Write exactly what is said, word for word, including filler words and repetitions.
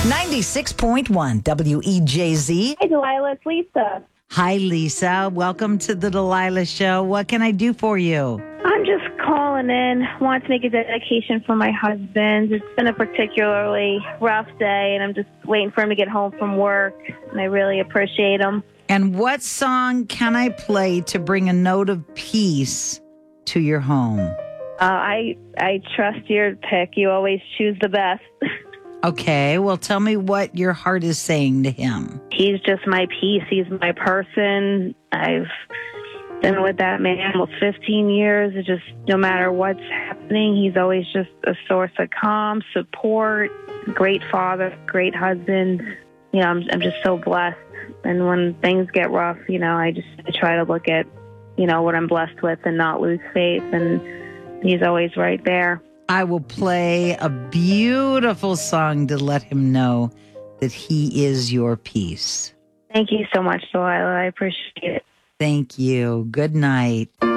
ninety-six point one W E J Z. Hi, Delilah. It's Lisa. Hi, Lisa. Welcome to the Delilah Show. What can I do for you? I'm just calling in. Want to make a dedication for my husband. It's been a particularly rough day, and I'm just waiting for him to get home from work, and I really appreciate him. And what song can I play to bring a note of peace to your home? Uh, I I trust your pick. You always choose the best. Okay, well, tell me what your heart is saying to him. He's just my peace. He's my person. I've been with that man almost fifteen years. It's just no matter what's happening, he's always just a source of calm, support, great father, great husband. You know, I'm, I'm just so blessed. And when things get rough, you know, I just I try to look at, you know, what I'm blessed with and not lose faith. And he's always right there. I will play a beautiful song to let him know that he is your peace. Thank you so much, Delilah. I appreciate it. Thank you. Good night.